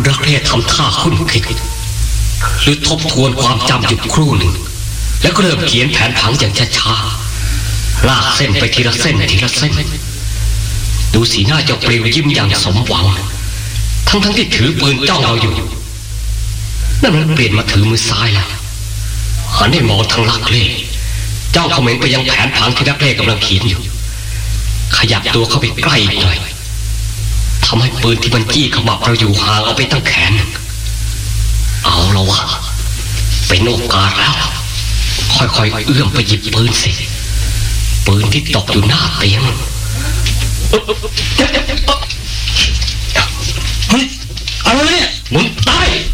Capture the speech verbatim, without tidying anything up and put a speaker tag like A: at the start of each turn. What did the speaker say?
A: รักแร้ทำท่าคุ้นคิดหรือทบทวนความจำอยู่ครู่หนึ่งแล้วก็เริ่มเขียนแผนผังอย่างช้าๆลากเส้นไปทีละเส้นทีละเส้นดูสีหน้าเจ้าเปลวยิ้มอย่างสมหวังทั้งๆที่ถือปืนจ้องเราอยู่นั่นมันเปลี่ยนมาถือมือซ้ายแล้วหันให้มองทางลักเล่เจ้าเขม็งไปยังแผนผังที่ลักเล่กำลังเขียนอยู่ขยับตัวเข้าไปใกล้หน่อยทำให้ปืนที่มันจี้ขมับเราอยู่ห่างเอาไปตั้งแขนเอาละวะเป็นโอกาสแล้วค่อยๆเอื้อมไปหยิบปืนสิปืนที่ตกอยู่หน้าเตียงเฮ้ยอะไรเนี่ยมึงตาย